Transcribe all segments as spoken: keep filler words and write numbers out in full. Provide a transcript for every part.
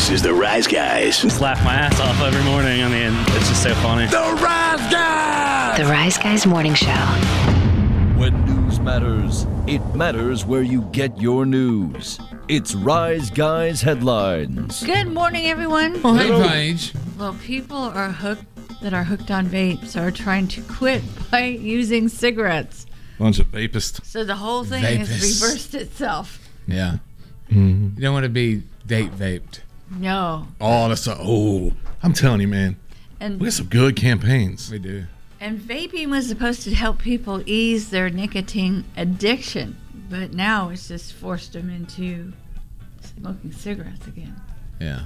This is the Rise Guys. Just laugh my ass off every morning. I mean, it's just so funny. The Rise Guys! The Rise Guys Morning Show. When news matters, it matters where you get your news. It's Rise Guys Headlines. Good morning, everyone. Oh, hey, Paige. Well, people are hooked that are hooked on vapes are trying to quit by using cigarettes. Bunch of vapists. So the whole thing Vapists. has reversed itself. Yeah. Mm-hmm. You don't want to be date vaped. No. Oh, that's a, oh. I'm telling you, man. And we got some good campaigns. We do. And vaping was supposed to help people ease their nicotine addiction, but now it's just forced them into smoking cigarettes again. Yeah.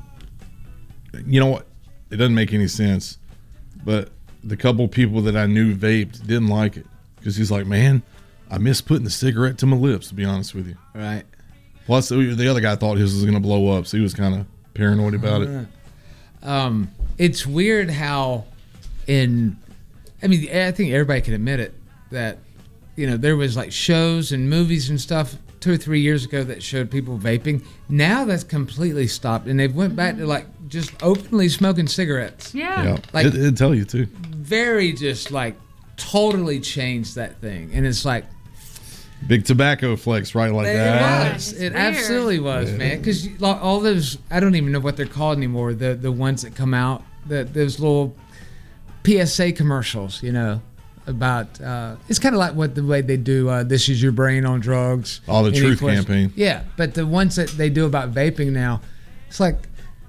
You know what? It doesn't make any sense. But the couple people that I knew vaped didn't like it because he's like, man, I miss putting the cigarette to my lips, to be honest with you. Right. Plus, the other guy thought his was going to blow up, so he was kind of paranoid about it. Um, it's weird how in, I mean, I think everybody can admit it, that, you know, there was like shows and movies and stuff two or three years ago that showed people vaping. Now that's completely stopped, and they've went back to like just openly smoking cigarettes. Yeah. Yeah, Like- it, it'd tell you too. Very just like totally changed that thing. And it's like, Big tobacco flex, right like it that. was. It's It weird. absolutely was, Yeah. man. Because all those, I don't even know what they're called anymore. The the ones that come out, the, those little P S A commercials, you know, about, uh, it's kind of like what the way they do, uh, This Is Your Brain on Drugs. Oh, the Any Truth question- campaign. Yeah, but the ones that they do about vaping now, it's like,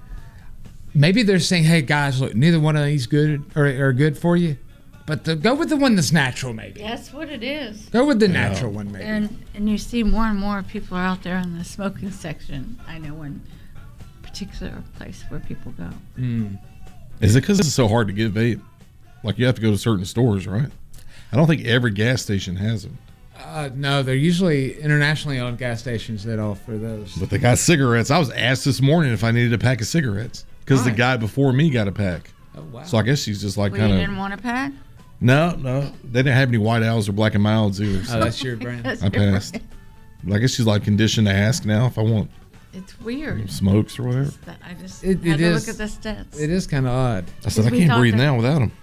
maybe they're saying, hey, guys, look, neither one of these good are, are good for you. But the, go with the one that's natural, maybe. That's what it is. Go with the natural one, maybe. And and you see more and more people are out there in the smoking section. I know one particular place where people go. Mm. Is it because it's so hard to get vape? Like you have to go to certain stores, right? I don't think every gas station has them. Uh, no, they're usually internationally owned gas stations that offer those. But they got cigarettes. I was asked this morning if I needed a pack of cigarettes because the Right. guy before me got a pack. Oh, wow. So I guess she's just like Well, you kind didn't of. want a pack? No, no. They didn't have any white owls or black and milds either. So Oh, that's your brand. That's I your passed. brand. But I guess she's like conditioned to ask now if I want It's weird. smokes or whatever. That I just It- had it to is- look at the stats. It is kind of odd. I said, I We can't thought breathe that- now without them.